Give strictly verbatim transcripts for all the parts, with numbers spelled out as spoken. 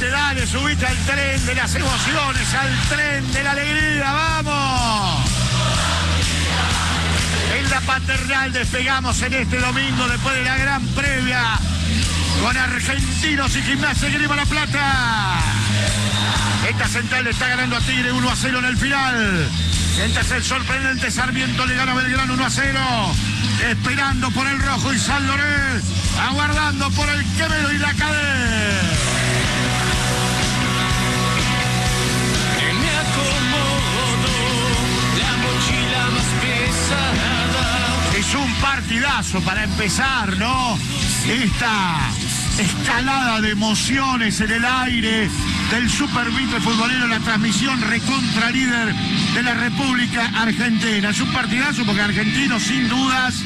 subite, dale, subite al tren de las emociones, al tren de la alegría, ¡vamos! En la Paternal despegamos en este domingo después de la gran previa con Argentinos y Gimnasia de Grima La Plata. Esta Central le está ganando a Tigre uno a cero en el final. Mientras el sorprendente Sarmiento le gana a Belgrano uno a cero. Esperando por el rojo y San Lorenzo, aguardando por el Quevedo y la Cadena. Me acomodo, la mochila más pesada. Es un partidazo para empezar, ¿no? Esta escalada de emociones en el aire del Super Mitre Futbolero, la transmisión recontra líder de la República Argentina. Es un partidazo porque Argentino, sin dudas,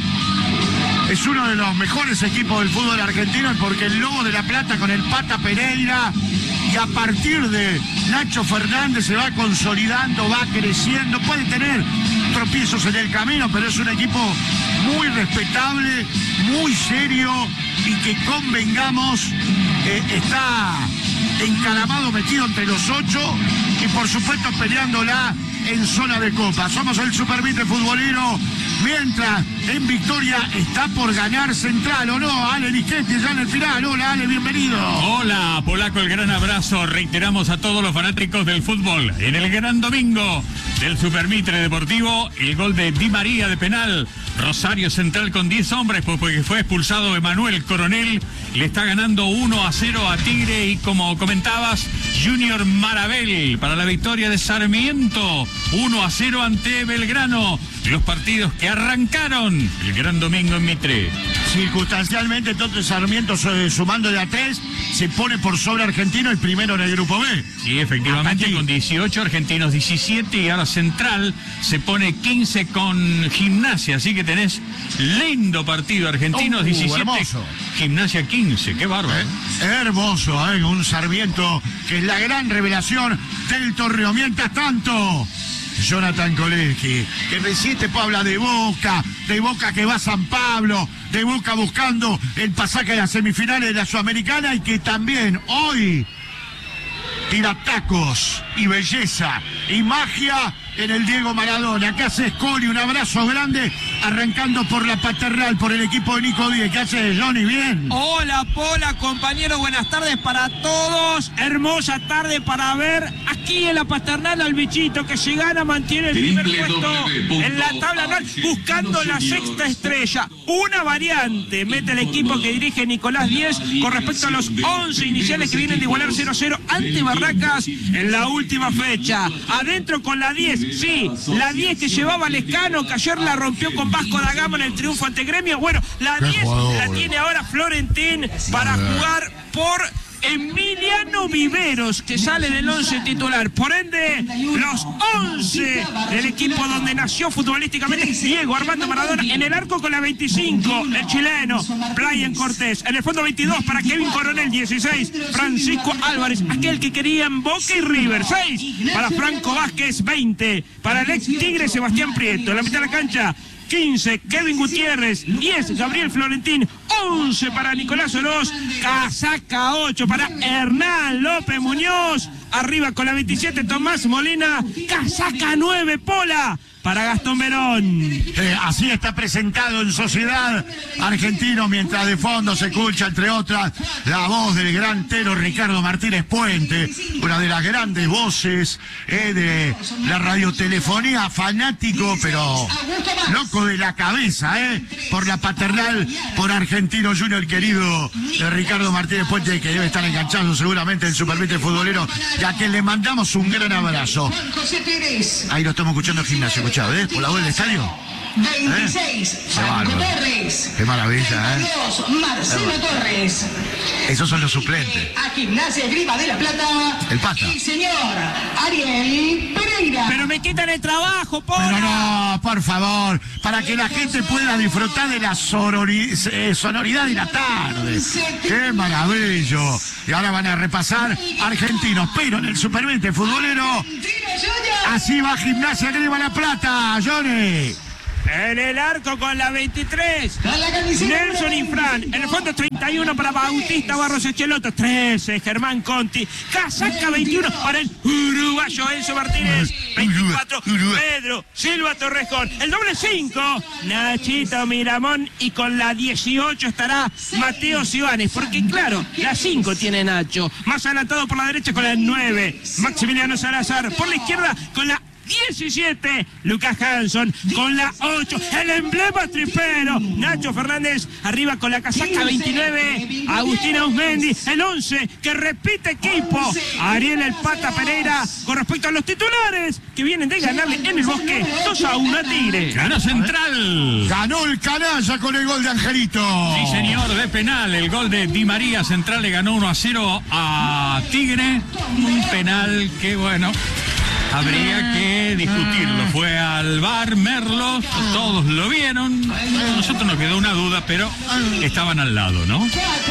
es uno de los mejores equipos del fútbol argentino, porque el Lobo de la Plata con el Pata Pereira y a partir de Nacho Fernández se va consolidando, va creciendo, puede tener tropiezos en el camino, pero es un equipo muy respetable, muy serio y que, convengamos, eh, está encaramado, metido entre los ocho y por supuesto peleándola en zona de copa. Somos el Super Mitre Futbolero, mientras en victoria está por ganar Central, ¿o no? Ale Lichetti ya en el final. Hola, Ale, bienvenido. Hola, Polaco, el gran abrazo. Reiteramos a todos los fanáticos del fútbol. En el gran domingo del Super Mitre Deportivo, el gol de Di María de penal. Rosario Central con diez hombres, porque fue expulsado Emanuel Coronel. Le está ganando uno a cero a Tigre y, como comentabas, Junior Marabel para la victoria de Sarmiento. uno a cero ante Belgrano. Los partidos que arrancaron el gran domingo en Mitre. Circunstancialmente, entonces Sarmiento, sumando de a tres, se pone por sobre Argentino, el primero en el grupo B. Sí, efectivamente, con dieciocho, Argentinos diecisiete, y ahora Central se pone quince con Gimnasia, así que tenés lindo partido. Argentinos uh, diecisiete, hermoso. Gimnasia quince, qué bárbaro. Eh, hermoso, eh, un Sarmiento que es la gran revelación del torneo. Mientras tanto, Jonathan Koleski, que recién te habla de Boca, de Boca que va a San Pablo, de Boca buscando el pasaje a las semifinales de la Sudamericana, y que también hoy tira tacos y belleza y magia en el Diego Maradona. ¿Qué haces, Coli? Un abrazo grande, arrancando por la Paternal, por el equipo de Nico Díez. ¿Qué haces, Johnny? ¿Bien? Hola, Pola, compañero, buenas tardes para todos. Hermosa tarde para ver aquí en la Paternal al bichito que si gana mantiene el primer puesto en la tabla anual, buscando la sexta estrella. Una variante mete el equipo que dirige Nicolás Díez con respecto a los once iniciales que vienen de igualar cero a cero ante Barracas en la última fecha. Adentro con la diez. Sí, la diez que llevaba Lescano, que ayer la rompió con Vasco da Gama en el triunfo ante Gremio. Bueno, la diez la tiene ahora Florentín para jugar por Emiliano Viveros, que sale del once titular. Por ende, los once del equipo donde nació futbolísticamente Diego Armando Maradona. En el arco con la veinticinco, el chileno Brian Cortés. En el fondo veintidós para Kevin Coronel. Dieciséis, Francisco Álvarez, aquel que querían Boca y River. seis para Franco Vázquez. veinte para el ex Tigre Sebastián Prieto. En la mitad de la cancha, quince, Kevin Gutiérrez. diez, Gabriel Florentín. once para Nicolás Oroz. Casaca ocho para Hernán López Muñoz. Arriba con la veintisiete, Tomás Molina. Casaca nueve, Pola, para Gastón Verón. Eh, así está presentado en Sociedad Argentino, mientras de fondo se escucha, entre otras, la voz del gran tero Ricardo Martínez Puente, una de las grandes voces eh, de la radiotelefonía, fanático, pero loco de la cabeza, eh, por la Paternal, por Argentino Junior, querido de Ricardo Martínez Puente, que debe estar enganchado seguramente en Super Mitre Futbolero, y a quien le mandamos un gran abrazo. Ahí lo estamos escuchando en Gimnasia, escuchado, ¿eh? Por la voz del estadio. veintiséis, ¿Eh? Franco Torres. Qué maravilla, ¿eh? veintidós, Marcelo Torres. Esos son los suplentes. A Gimnasia Grima de la Plata. El Pata. El señor Ariel Pereira. Pero me quitan el trabajo, Pola. Pero no, por favor, para que la gente pueda disfrutar de la sonori eh, sonoridad de la tarde. ¡Qué maravilloso! Y ahora van a repasar Argentinos, pero en el Super Mitre Futbolero. Así va Gimnasia Grima La Plata, Johnny. En el arco con la veintitrés. Con la camiseta Nelson y Fran. En el fondo treinta y uno para Bautista Barros Echeloto. trece Germán Conti. Casaca veintiuno para el uruguayo Enzo Martínez. veinticuatro Pedro Silva Torrejón. El doble cinco Nachito Miramón. Y con la dieciocho estará Mateo Cibanes. Porque claro, la cinco tiene Nacho. Más adelantado por la derecha con la nueve Maximiliano Salazar. Por la izquierda con la diecisiete Lucas Hanson, con la ocho el emblema tripero Nacho Fernández, arriba con la casaca veintinueve Agustín Ausmendi, el once que repite equipo Ariel El Pata Pereira, con respecto a los titulares que vienen de ganarle en el Bosque dos a uno a Tigre. Ganó Central. Ganó el canalla con el gol de Angelito. Sí, señor, de penal. El gol de Di María. Central le ganó uno a cero a Tigre. Un penal que, bueno, habría que discutirlo. Fue al V A R, Merlos, todos lo vieron. A nosotros nos quedó una duda, pero estaban al lado, ¿no?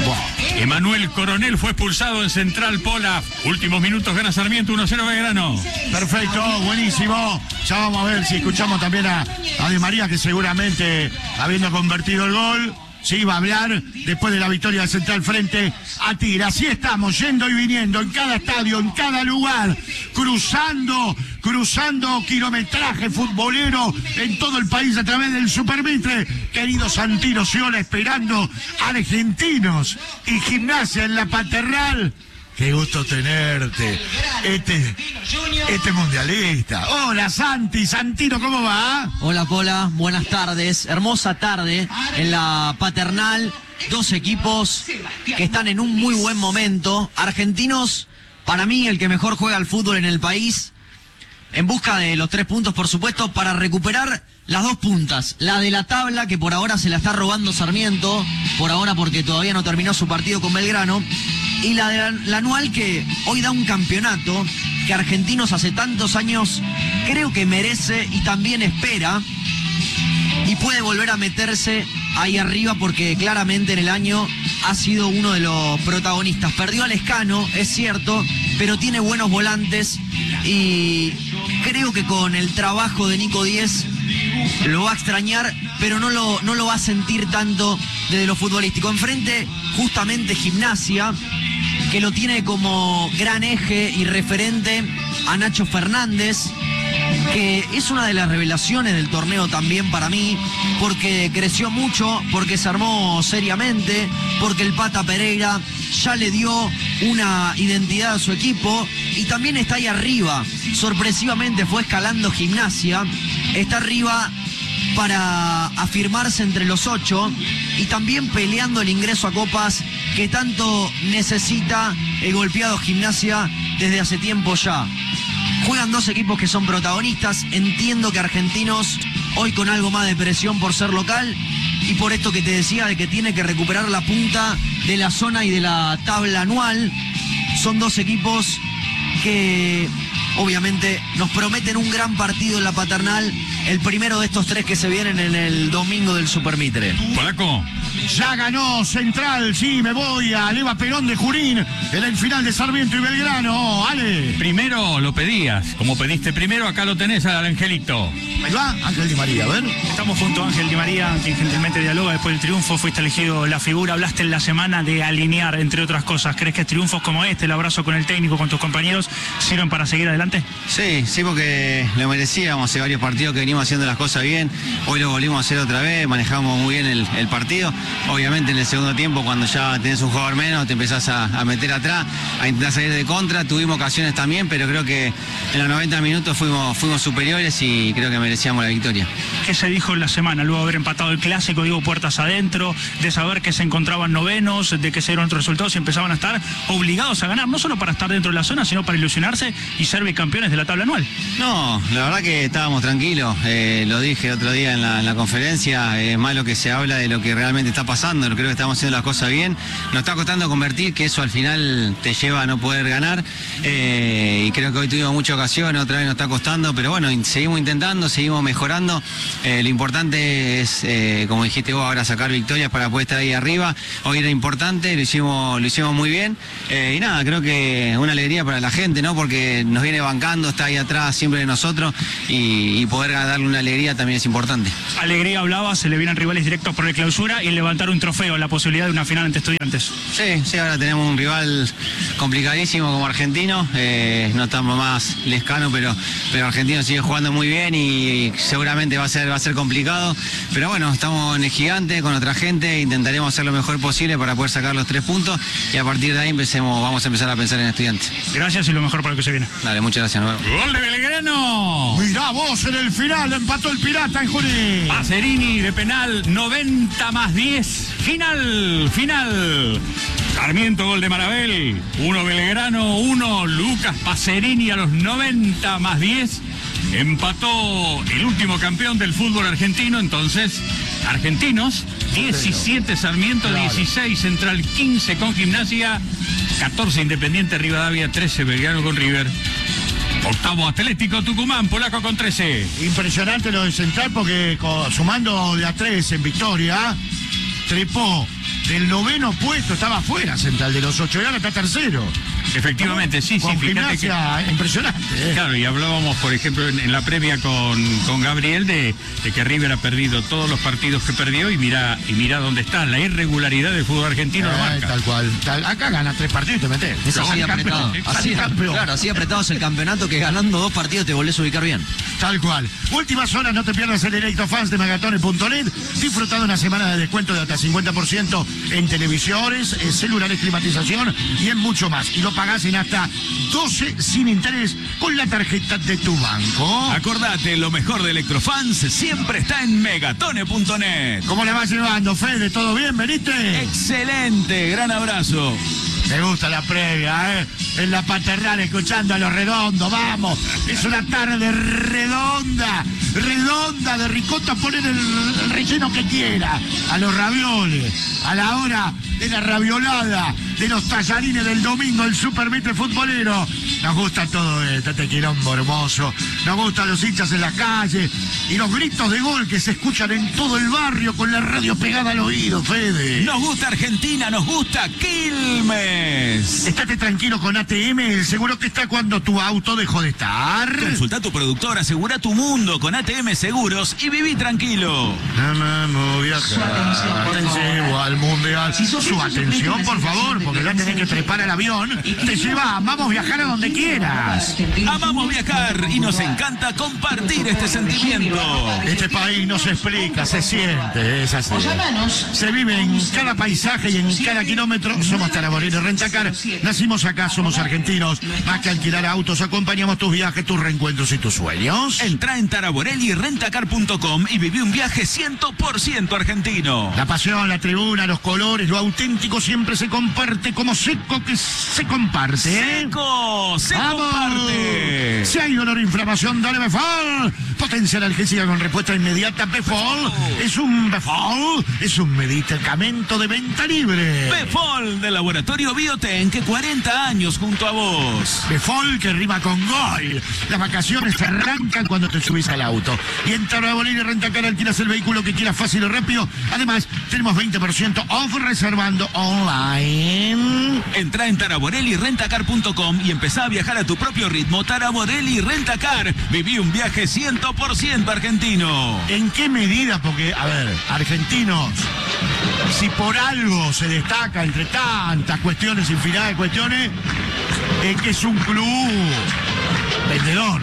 Emanuel Coronel fue expulsado en Central Pola. Últimos minutos, gana Sarmiento uno a cero Belgrano. Perfecto, buenísimo. Ya vamos a ver si escuchamos también a, a Di María, que seguramente, habiendo convertido el gol, sí va a hablar después de la victoria de Central frente a Tigre. Así estamos, yendo y viniendo en cada estadio, en cada lugar, cruzando, cruzando kilometraje futbolero en todo el país a través del Supermitre. Querido Santino Ciola, esperando argentinos y Gimnasia en la Paternal. Qué gusto tenerte, este, este mundialista. Hola Santi, Santino, ¿cómo va? Hola Pola, buenas tardes, hermosa tarde en la Paternal, dos equipos que están en un muy buen momento, argentinos, para mí el que mejor juega al fútbol en el país, en busca de los tres puntos por supuesto, para recuperar las dos puntas, la de la tabla que por ahora se la está robando Sarmiento, por ahora porque todavía no terminó su partido con Belgrano, y la de la, la anual que hoy da un campeonato que Argentinos hace tantos años creo que merece y también espera, y puede volver a meterse ahí arriba porque claramente en el año ha sido uno de los protagonistas. Perdió a Lescano, es cierto, pero tiene buenos volantes y creo que con el trabajo de Nico Díez lo va a extrañar, pero no lo, no lo va a sentir tanto desde lo futbolístico. Enfrente justamente Gimnasia, que lo tiene como gran eje y referente a Nacho Fernández, que es una de las revelaciones del torneo también para mí, porque creció mucho, porque se armó seriamente, porque el Pata Pereira ya le dio una identidad a su equipo y también está ahí arriba. Sorpresivamente fue escalando Gimnasia, está arriba para afirmarse entre los ocho y también peleando el ingreso a copas que tanto necesita el golpeado Gimnasia desde hace tiempo ya. Juegan dos equipos que son protagonistas. Entiendo que Argentinos hoy con algo más de presión por ser local y por esto que te decía de que tiene que recuperar la punta de la zona y de la tabla anual. Son dos equipos que obviamente nos prometen un gran partido en la Paternal, el primero de estos tres que se vienen en el domingo del Supermitre. Polaco. Ya ganó Central, sí, me voy a Leva Perón de Junín en el final de Sarmiento y Belgrano. Ale. Primero lo pedías, como pediste primero, acá lo tenés al Angelito. Ahí va, Ángel Di María, a ver. Estamos junto a Ángel Di María, quien gentilmente dialoga después del triunfo. Fuiste elegido la figura, hablaste en la semana de alinear, entre otras cosas. ¿Crees que triunfos como este, el abrazo con el técnico, con tus compañeros, sirven para seguir adelante? Sí, sí, porque lo merecíamos. Hace varios partidos que venimos haciendo las cosas bien. Hoy lo volvimos a hacer otra vez, manejamos muy bien el, el partido. Obviamente en el segundo tiempo, cuando ya tenés un jugador menos, te empezás a, a meter atrás, a intentar salir de contra. Tuvimos ocasiones también, pero creo que en los noventa minutos fuimos, fuimos superiores y creo que merecíamos la victoria. ¿Qué se dijo en la semana luego de haber empatado el clásico, digo, puertas adentro, de saber que se encontraban novenos, de que se dieron otros resultados y empezaban a estar obligados a ganar, no solo para estar dentro de la zona, sino para ilusionarse y ser bicampeones de la tabla anual? No, la verdad que estábamos tranquilos, eh, lo dije otro día en la, en la conferencia, es más lo que se habla de lo que realmente está pasando, creo que estamos haciendo las cosas bien, nos está costando convertir, que eso al final te lleva a no poder ganar, eh, y creo que hoy tuvimos muchas ocasiones, otra vez nos está costando, pero bueno, seguimos intentando, seguimos mejorando, eh, lo importante es, eh, como dijiste vos, ahora sacar victorias para poder estar ahí arriba, hoy era importante, lo hicimos, lo hicimos muy bien, eh, y nada, creo que una alegría para la gente, ¿no? Porque nos viene bancando, está ahí atrás siempre de nosotros y, y poder dar darle una alegría también es importante. Alegría hablaba, se le vienen rivales directos por el Clausura y levantar un trofeo, la posibilidad de una final ante Estudiantes. Sí, sí, ahora tenemos un rival complicadísimo como Argentino, eh, no estamos más lescanos, pero, pero Argentino sigue jugando muy bien y, y seguramente va a ser, va a ser complicado, pero bueno, estamos en el Gigante con otra gente, intentaremos hacer lo mejor posible para poder sacar los tres puntos y a partir de ahí empecemos, vamos a empezar a pensar en Estudiantes. Gracias y lo mejor para lo que se viene. Dale, muchas gracias, nos vemos. Gol de Belgrano. Mirá vos, en el final empató el Pirata en Junín. Pacerini de penal, noventa más diez. Final, final. Sarmiento, gol de Marabel. Uno Belgrano, uno Lucas Pacerini a los noventa más diez. Empató el último campeón del fútbol argentino. Entonces, argentinos, diecisiete Sarmiento, dieciséis Central, quince con Gimnasia, catorce Independiente Rivadavia, trece Belgrano con River. Octavo Atlético Tucumán, Polaco con trece. Impresionante lo de Central porque co- sumando de a tres en victoria, trepó del noveno puesto, estaba fuera Central de los ocho y ahora está tercero. Efectivamente, sí, sí, Con fíjate que... Gimnasia, impresionante. ¿eh? Claro, y hablábamos, por ejemplo, en, en la previa con, con Gabriel de, de que River ha perdido todos los partidos que perdió y mira y mira dónde está. La irregularidad del fútbol argentino lo Eh, marca. tal cual. Tal- acá gana tres partidos y te metes. Es así Sos apretado. campeón. Así, Sos campeón. claro, así apretado es el campeonato que ganando dos partidos te volvés a ubicar bien. Tal cual. Últimas horas, no te pierdas el directo fans de Magatone punto net. Disfrutando una semana de descuento de hasta cincuenta por ciento en televisores, en celulares, climatización y en mucho más. Y lo pagás en hasta doce sin interés con la tarjeta de tu banco. Acordate, lo mejor de Electrofans siempre está en megatone punto net. ¿Cómo la vas llevando, Fede? ¿Todo bien? ¿Veniste? Excelente, gran abrazo. Me gusta la previa, ¿eh? En la paternal, escuchando a los redondos, vamos. Es una tarde redonda, redonda de ricota, poner el, el relleno que quiera. A los ravioles, a la hora de la raviolada, de los tallarines del domingo, el supermite futbolero. Nos gusta todo esto, este quilombo hermoso. Nos gustan los hinchas en la calle y los gritos de gol que se escuchan en todo el barrio con la radio pegada al oído, Fede. Nos gusta Argentina, nos gusta Quilmes. Estate tranquilo con A T M, el seguro que está cuando tu auto dejó de estar. Consulta a tu productor, asegura tu mundo con A T M Seguros y viví tranquilo. Amamos viajar, te llevo al mundial. Su atención, por favor, porque ya tenés que trepar al avión. Te lleva, vamos a viajar a donde quieras. Amamos viajar y nos encanta compartir este sentimiento. Este país no se explica, se siente, es así. O llamanos. Se vive en cada paisaje y en cada kilómetro. Somos Taraborino Rentacar. Nacimos acá, somos argentinos. Más que alquilar autos, acompañamos tus viajes, tus reencuentros y tus sueños. Entra en taraborelli rentacar punto com y viví un viaje cien por ciento argentino. La pasión, la tribuna, los colores, lo auténtico siempre se comparte como seco que se comparte. ¿eh? ¡Seco! ¡Se ¡Vamos! comparte! Si hay dolor o inflamación, dale Befol. Potencia analgésica con respuesta inmediata. Befol es un Befol, es un medicamento de venta libre. Befol del laboratorio Bioten, que cuarenta años junto a vos. Befol que rima con gol. Las vacaciones se arrancan cuando te subís al auto. Y en Tarabolini Rentacar alquilas el vehículo que quieras fácil y rápido. Además, tenemos veinte por ciento off reservando online. Entra en taraborelli rentacar punto com y empezá a viajar a tu propio ritmo. Taraborelli Rentacar. Viví un viaje cien por ciento argentino. ¿En qué medida? Porque, a ver, argentinos, si por algo se destaca entre tantas cuestiones, infinidad de cuestiones, es que es un club vendedor.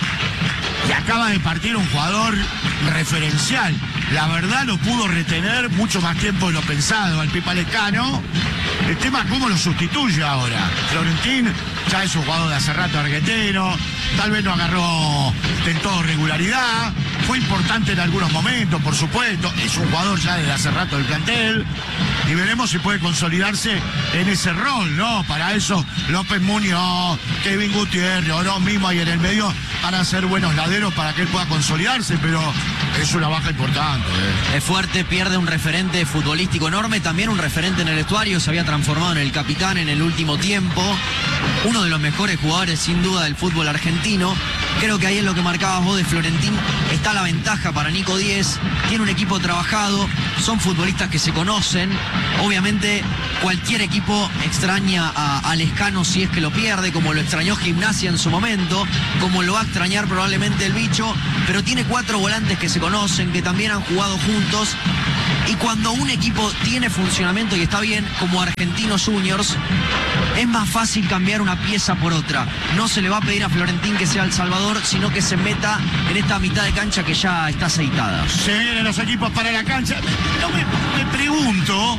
Y acaba de partir un jugador referencial. La verdad lo pudo retener mucho más tiempo de lo pensado al Pipa Lescano. El tema es cómo lo sustituye ahora. Florentín ya es un jugador de hace rato argentino. Tal vez no agarró del todo regularidad. Fue importante en algunos momentos, por supuesto. Es un jugador ya desde hace rato del plantel. Y veremos si puede consolidarse en ese rol, ¿no? Para eso López Muñoz, Kevin Gutiérrez, o no mismo ahí en el medio, para ser buenos laderos para que él pueda consolidarse, pero es una baja importante. ¿eh? Es fuerte, pierde un referente futbolístico enorme, también un referente en el vestuario, se había transformado en el capitán en el último tiempo, uno de los mejores jugadores sin duda del fútbol argentino, Creo que ahí es lo que marcabas vos de Florentín. Está la ventaja para Nico Díez. Tiene un equipo trabajado. Son futbolistas que se conocen. Obviamente cualquier equipo extraña a, a Lescano si es que lo pierde, como lo extrañó Gimnasia en su momento, como lo va a extrañar probablemente el Bicho. Pero tiene cuatro volantes que se conocen, que también han jugado juntos. Y cuando un equipo tiene funcionamiento y está bien, como Argentinos Juniors, es más fácil cambiar una pieza por otra. No se le va a pedir a Florentín que sea el salvador, sino que se meta en esta mitad de cancha que ya está aceitada. Se vienen los equipos para la cancha. No me, me pregunto...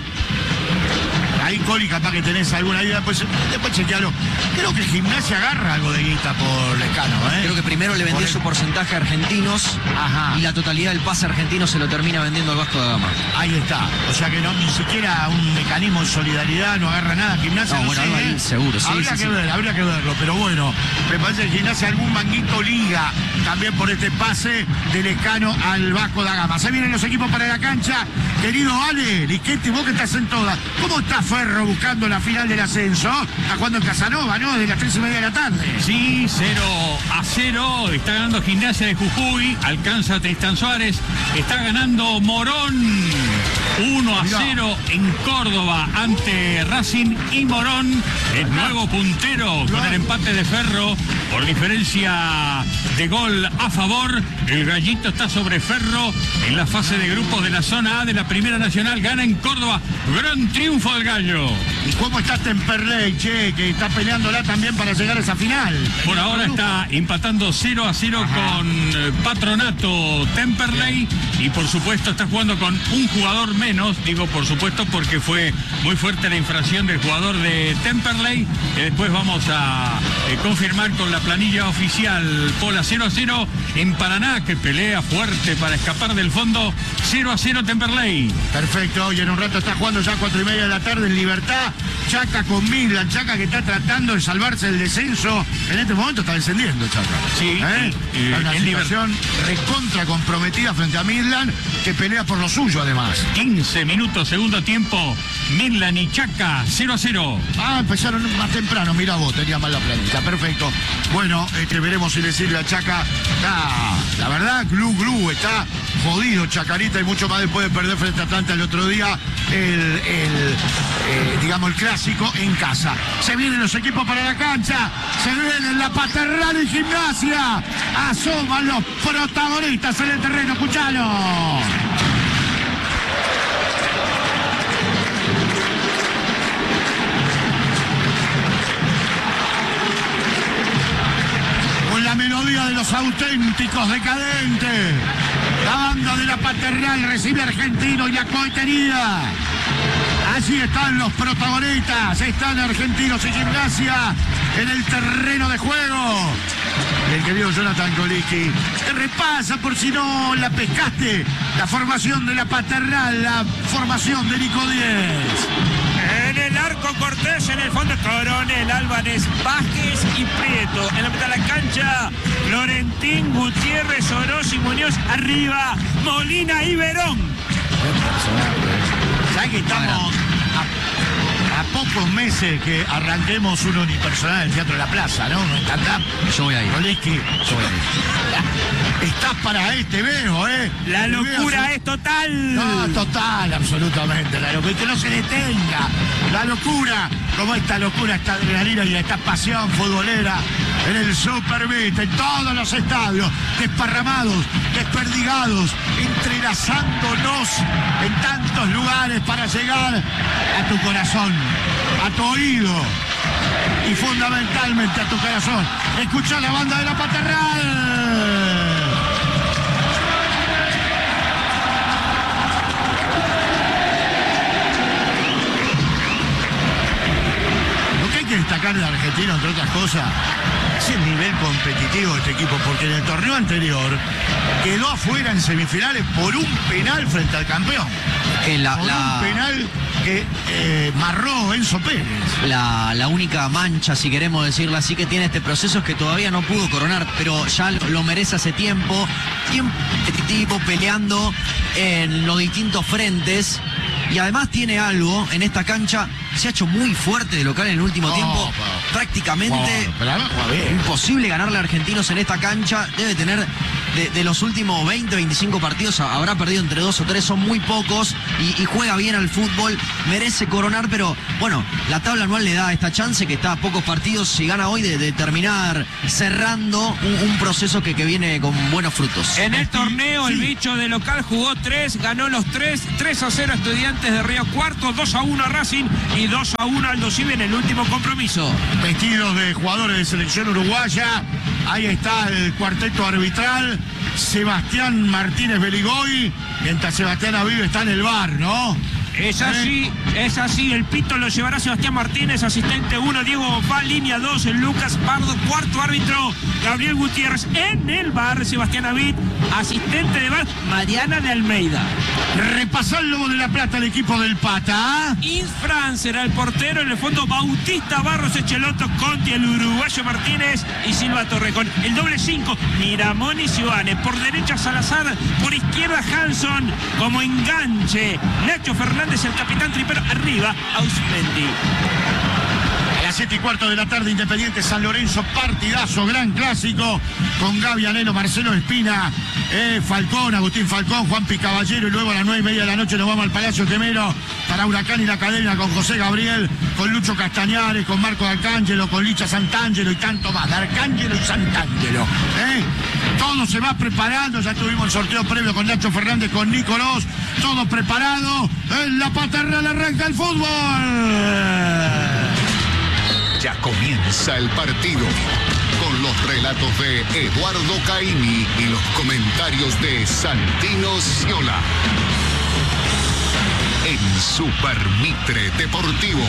Ahí, Coli, capaz que tenés alguna idea, pues después chequealo. Creo que Gimnasia agarra algo de guita por Lescano, ¿eh? Creo que primero le vendió por el... su porcentaje a Argentinos. Ajá. Y la totalidad del pase argentino se lo termina vendiendo al Vasco da Gama. Ahí está. O sea que no, ni siquiera un mecanismo de solidaridad, no agarra nada. Gimnasia no, no bueno, sé, algo ahí, ¿eh? seguro, sí, Habría sí, que sí. ver, habría que verlo. Pero bueno, me parece que Gimnasia algún manguito liga también por este pase de Lescano al Vasco da Gama. Se vienen los equipos para la cancha. Querido Ale, Liquete, vos que estás en todas. ¿Cómo está Ferro buscando la final del ascenso? Está jugando en Casanova, ¿no? De las tres y media de la tarde. Sí, cero a cero. Está ganando Gimnasia de Jujuy. Alcanza a Tristán Suárez. Está ganando Morón. uno a cero en Córdoba ante Racing. Y Morón es nuevo puntero con el empate de Ferro por diferencia de gol a favor. El Gallito está sobre Ferro en la fase de grupos de la zona A de la Primera Nacional. Gana en Córdoba. Gran triunfo del Gallo. ¿Y cómo está Temperley, che? Que está peleándola también para llegar a esa final. Por ahora está empatando cero a cero Ajá. con eh, Patronato Temperley. Y por supuesto está jugando con un jugador menos. Digo por supuesto porque fue muy fuerte la infracción del jugador de Temperley. Que después vamos a eh, confirmar con la planilla oficial. Pola cero a cero en Paraná, que pelea fuerte para escapar del fondo. cero a cero Temperley. Perfecto, y en un rato está jugando ya a cuatro y media de la tarde en Libertad. Chaca con Midland, Chaca que está tratando de salvarse del descenso. En este momento está descendiendo Chaca. Sí, ¿Eh? y, y, Hay una situación recontra comprometida frente a Midland, que pelea por lo suyo además. quince minutos, segundo tiempo. Midland y Chaca, cero a cero. Ah, empezaron más temprano, mira vos, tenía mal la planilla. Perfecto. Bueno, este, veremos si le sirve a Chaca. Ah, la verdad, Glu Glu está jodido Chacarita y mucho más después de perder frente a Atlanta el otro día el, el eh, digamos el clásico en casa. Se vienen los equipos para la cancha, se vienen la Paternal y Gimnasia, asoman los protagonistas en el terreno, escuchalo. Con la melodía de los auténticos decadentes. La banda de la Paternal recibe a Argentino y la cohetería. Allí están los protagonistas, están Argentinos y Gimnasia en el terreno de juego. El querido Jonathan Kolicki te repasa por si no la pescaste, la formación de la Paternal, la formación de Nico Díez. En el arco Cortés, en el fondo Coronel, Álvarez, Vázquez y Prieto. En la mitad de la cancha, Florentín, Gutiérrez, Oroz y Muñoz. Arriba, Molina y Verón. ¿Sabes que estamos a, a pocos meses que arranquemos un unipersonal en el Teatro de la Plaza, ¿no? ¿No encanta? Yo voy a ir. Kolicki, Yo voy a ir. estás para este, veo, ¿eh? La locura es total. No, total, absolutamente. La locura, que no se detenga. La locura, como esta locura, esta adrenalina y esta pasión futbolera en el Super Beat, en todos los estadios, desparramados, desperdigados, entrelazándonos en tantos lugares para llegar a tu corazón, a tu oído y fundamentalmente a tu corazón. Escucha la banda de la Paternal. Que destacar de Argentina, entre otras cosas, es el nivel competitivo de este equipo, porque en el torneo anterior quedó afuera en semifinales por un penal frente al campeón. Que la, por la... un penal que eh, marró Enzo Pérez. La, la única mancha, si queremos decirlo así, que tiene este proceso es que todavía no pudo coronar, pero ya lo, lo merece hace tiempo. Tiempo competitivo, peleando en los distintos frentes. Y además tiene algo en esta cancha, se ha hecho muy fuerte de local en el último Oh, tiempo, prácticamente Bueno, pero abajo, a ver. imposible ganarle a Argentinos en esta cancha. Debe tener de, de los últimos veinte, veinticinco partidos, habrá perdido entre dos o tres, son muy pocos, y, y juega bien al fútbol, merece coronar, pero bueno, la tabla anual le da esta chance, que está a pocos partidos, si gana hoy, de, de terminar cerrando un, un proceso que, que viene con buenos frutos. En el torneo, el bicho de local jugó tres, ganó los tres, tres a cero Estudiantes de Río Cuarto, dos a uno a Racing y dos a uno Aldo Civi en el último compromiso. Vestidos de jugadores de selección uruguaya, ahí está el cuarteto arbitral, Sebastián Martínez Beligoy, mientras Sebastián Avive está en el bar, ¿no? Es así, es así, el pito lo llevará Sebastián Martínez, asistente uno, Diego va, línea dos, Lucas Pardo, cuarto árbitro, Gabriel Gutiérrez, en el bar, Sebastián Avid, asistente de bar, Mariana de Almeida. Repasó el Lobo de la Plata, el equipo del Pata. Ins Fran será el portero, en el fondo Bautista Barros, Echeloto, Conti, el uruguayo Martínez y Silva Torrecón. El doble cinco, Miramón y Ciudadanes, por derecha Salazar, por izquierda Hanson, como enganche, Nacho Fernández, el capitán tripero, arriba Ausmendi. A las siete y cuarto de la tarde, Independiente San Lorenzo, partidazo, gran clásico, con Gaby Anelo, Marcelo Espina, eh, Falcón, Agustín Falcón, Juan Picaballero, y luego a las nueve y media de la noche nos vamos al Palacio Quemero para Huracán y la Academia, con José Gabriel, con Lucho Castañares, con Marco Arcángelo, con Licha Santangelo y tanto más, de Arcángelo y Santangelo. ¿eh? Todo se va preparando, ya tuvimos el sorteo previo con Nacho Fernández, con Nicolás, todo preparado, en la Paternal arranca el fútbol. Ya comienza el partido, con los relatos de Eduardo Caimi y los comentarios de Santino Sciola. En Super Mitre Deportivo.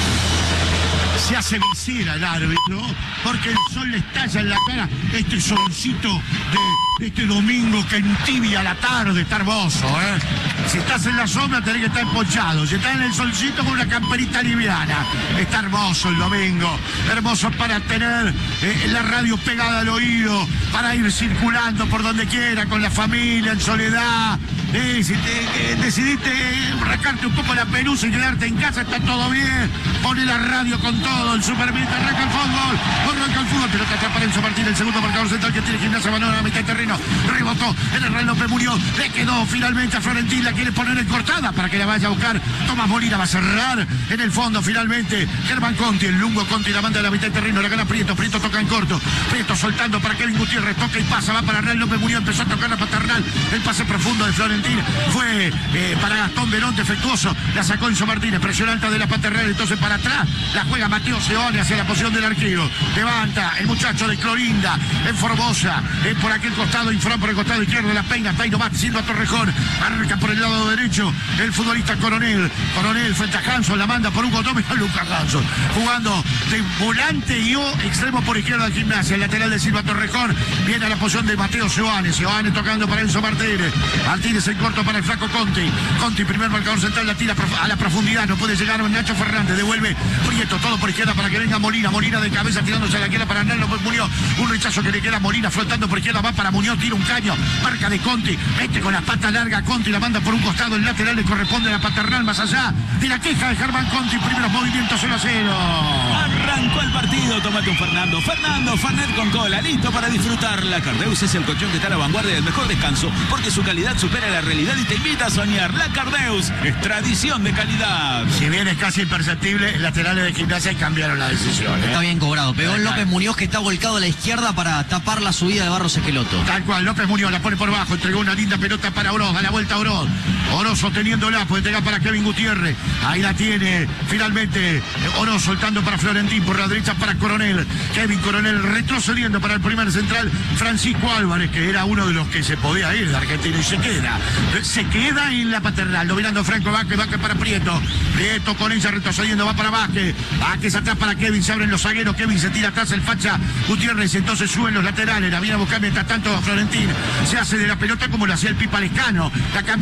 Se hace visera el árbitro, porque el sol le estalla en la cara, este solcito de, de este domingo que entibia la tarde, está hermoso, ¿eh? Si estás en la sombra tenés que estar empochado, si estás en el solcito con una camperita liviana, está hermoso el domingo, hermoso para tener eh, la radio pegada al oído, para ir circulando por donde quiera, con la familia, en soledad. Eh, si te, eh, decidiste rascarte un poco la pelusa y quedarte en casa, está todo bien, pone la radio con todo, el Super Mitre, arranca el fútbol, arranca el fútbol, pelota atrás para Enzo Martín, el segundo marcador central que tiene Gimnasia, ganó a la mitad de terreno, rebotó, en el Real López Murió, le quedó finalmente a Florentín, la quiere poner en cortada para que la vaya a buscar, Tomás Molina va a cerrar, en el fondo finalmente, Germán Conti, el Lungo Conti la manda a la mitad de terreno, la gana Prieto, Prieto toca en corto, Prieto soltando para Kevin Gutiérrez, toca y pasa, va para Real López Murió, empezó a tocar la Paternal, el pase profundo de Florentín, fue eh, para Gastón Verón, defectuoso, la sacó Enzo Martínez, presión alta de la Paternal, entonces para atrás, la juega Mateo Seone hacia la posición del arquero, levanta el muchacho de Clorinda, en Formosa, eh, por aquel costado, Infran por el costado izquierdo, la peina, está nomás, Silva Torrejón, arranca por el lado derecho, el futbolista Coronel, Coronel frente a Hanson, la manda por Hugo Gómez a Lucas Hanson, jugando de volante y o extremo por izquierda de Gimnasia, el lateral de Silva Torrejón, viene a la posición de Mateo Seone, Seone tocando para Enzo Martínez, Martínez en corto para el flaco Conti, Conti primer marcador central, la tira a la profundidad, no puede llegar Nacho Fernández, devuelve Prieto, todo por izquierda para que venga Molina, Molina de cabeza tirándose a la izquierda para Hernán López Muñoz, un rechazo que le queda a Molina flotando por izquierda, va para Muñoz, tira un caño, marca de Conti, mete con la pata larga Conti, la manda por un costado, el lateral le corresponde a la Paternal, más allá de la queja de Germán Conti, primeros movimientos cero a cero. Arrancó el partido, tómate un Fernando, Fernando, Fernet con cola, listo para disfrutar. La Cardeus es el colchón que está a la vanguardia del mejor descanso, porque su calidad supera la realidad y te invita a soñar. La Cardeus es tradición de calidad. Si bien es casi imperceptible, laterales de Gimnasia cambiaron la decisión. ¿eh? Está bien cobrado. Pegó el López Muñoz, que está volcado a la izquierda para tapar la subida de Barros Esqueloto. Tal cual, López Muñoz la pone por bajo, entregó una linda pelota para Oroz, a la vuelta Oroz. Oroz sosteniéndola, puede entregar para Kevin Gutiérrez. Ahí la tiene finalmente Oroz soltando para Florentín, por la derecha para Coronel. Kevin Coronel retrocediendo para el primer central, Francisco Álvarez, que era uno de los que se podía ir de Argentina y se queda. Se queda en la Paternal, dominando Franco Vázquez, Vázquez para Prieto. Prieto con ella retrocediendo, va para Vázquez. Vázquez atrás para Kevin, se abren los zagueros, Kevin se tira atrás el facha Gutiérrez, entonces suben los laterales, la viene a buscar mientras tanto a Florentín. Se hace de la pelota como lo hacía el Pipa Lescano, la cambia del círculo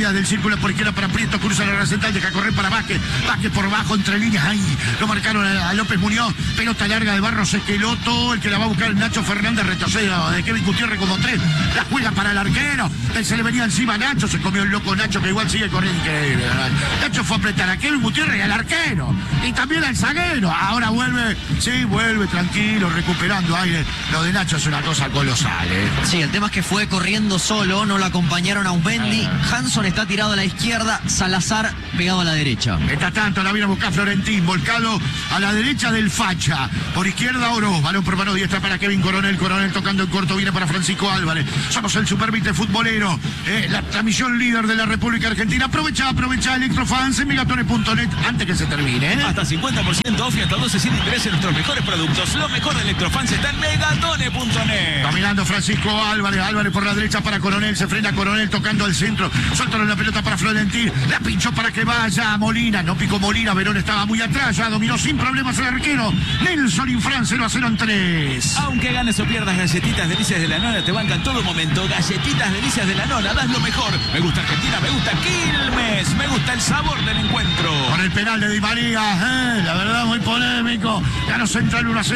dobla por izquierda para Prieto, cruza la central, deja correr para Vázquez. Vázquez por bajo, entre líneas, ahí lo marcaron a, a López Muñoz. Pelota larga de Barros Esqueloto, el que la va a buscar Nacho Fernández, retrocede de Kevin Gutiérrez como tres. La juega para el arquero. Él se le venía encima a Nacho, se comió el loco Nacho, que igual sigue corriendo increíble. Nacho fue a apretar a Kevin Gutiérrez y al arquero. Y también al zaguero. Ahora vuelve, sí, vuelve tranquilo, recuperando aire. Lo de Nacho es una cosa colosal, ¿eh? Sí, el tema es que fue corriendo solo, no lo acompañaron a Ubendi. Hanson está tirado a la izquierda, Salazar pegado a la derecha. Mientras tanto, la viene a buscar Florentín, volcado a la derecha del Facha. Por izquierda, Oroz, balón por mano diestra para Kevin Coronel. Coronel tocando en corto, viene para Francisco Álvarez. Somos el Supervite Futbolero, eh, la transmisión líder de la República Argentina. Aprovecha, aprovecha Electrofans en megatone punto net antes que se termine, ¿eh? Hasta cincuenta por ciento off y hasta doce sin interés en nuestros mejores productos. Lo mejor de Electrofans está en megatone punto net. Dominando Francisco Álvarez, Álvarez por la derecha para Coronel, se frena Coronel tocando al centro, sueltan la pelota para Florentín, la pinchó para que vaya Molina, no picó Molina, Verón estaba muy atrás, ya dominó sin problemas el arquero, Nelson Infran cero a cero en tres. Aunque ganes o pierdas, Galletitas Delicias de la Nona te bancan todo momento. Galletitas Delicias de la Nona, das lo mejor. Me gusta Argentina, me gusta Quilmes, me gusta el sabor del encuentro. Con el penal de Di María, eh, la verdad muy polémico, ganó Central uno a cero.